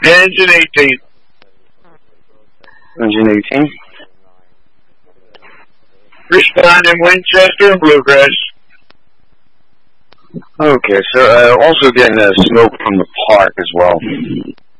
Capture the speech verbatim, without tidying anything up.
Engine eighteen. Engine eighteen. Respond in Winchester and Bluegrass. Okay, so uh, also getting uh, smoke from the park as well.